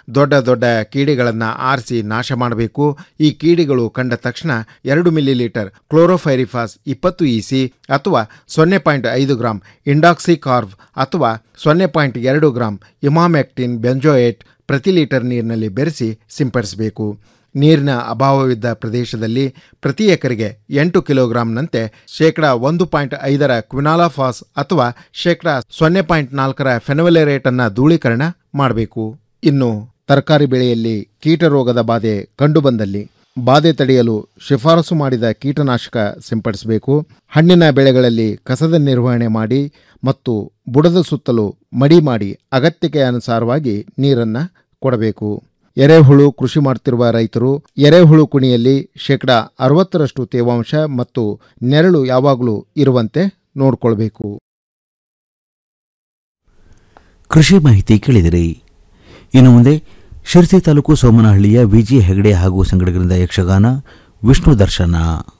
ದೊಡ್ಡ ದೊಡ್ಡ ಕೀಡೆಗಳನ್ನು ಆರಿಸಿ ನಾಶ ಮಾಡಬೇಕು. ಈ ಕೀಡೆಗಳು ಕಂಡ ತಕ್ಷಣ 2 ಮಿಲಿಲೀಟರ್ ಕ್ಲೋರೋಫೈರಿಫಾಸ್ 20 ಇಸಿ ಅಥವಾ 0.5 ಗ್ರಾಂ ಇಂಡಾಕ್ಸಿಕಾರ್ವ್ ಅಥವಾ 0.2 ಗ್ರಾಂ ಇಮಾಮೆಕ್ಟಿನ್ ಬೆಂಜೋಯೇಟ್ ಪ್ರತಿ ಲೀಟರ್ ನೀರಿನಲ್ಲಿ ಬೆರೆಸಿ ಸಿಂಪಡಿಸಬೇಕು. ನೀರಿನ ಅಭಾವವಿದ್ದ ಪ್ರದೇಶದಲ್ಲಿ ಪ್ರತಿ ಎಕರೆಗೆ 8 ಕಿಲೋಗ್ರಾಂನಂತೆ ಶೇಕಡಾ 1.5 ಕ್ವಿನಾಲಾಫಾಸ್ ಅಥವಾ ಶೇಕಡಾ 0.4 ಫೆನೋವಲೇರೇಟನ್ನು ಧೂಳೀಕರಣ ಮಾಡಬೇಕು. ಇನ್ನು ತರಕಾರಿ ಬೆಳೆಯಲ್ಲಿ ಕೀಟರೋಗದ ಬಾಧೆ ಕಂಡುಬಂದಲ್ಲಿ ಬಾಧೆ ತಡೆಯಲು ಶಿಫಾರಸು ಮಾಡಿದ ಕೀಟನಾಶಕ ಸಿಂಪಡಿಸಬೇಕು. ಹಣ್ಣಿನ ಬೆಳೆಗಳಲ್ಲಿ ಕಸದ ನಿರ್ವಹಣೆ ಮಾಡಿ ಮತ್ತು ಬುಡದ ಸುತ್ತಲೂ ಮಡಿ ಮಾಡಿ ಅಗತ್ಯಕ್ಕೆ ಅನುಸಾರವಾಗಿ ನೀರನ್ನು ಕೊಡಬೇಕು. ಎರೆಹುಳು ಕೃಷಿ ಮಾಡುತ್ತಿರುವ ರೈತರು ಎರೆಹುಳು ಕುಣಿಯಲ್ಲಿ ಶೇಕಡಾ 60% ತೇವಾಂಶ ಮತ್ತು ನೆರಳು ಯಾವಾಗಲೂ ಇರುವಂತೆ ನೋಡಿಕೊಳ್ಬೇಕು. ಕೃಷಿ ಮಾಹಿತಿ ಕೇಳಿದಿರಿ. ಇನ್ನು ಮುಂದೆ ಶಿರಸಿ ತಾಲೂಕು ಸೋಮನಹಳ್ಳಿಯ ವಿಜಿ ಹೆಗಡೆ ಹಾಗೂ ಸಂಗಡಿಗರಿಂದ ಯಕ್ಷಗಾನ ವಿಷ್ಣು ದರ್ಶನ.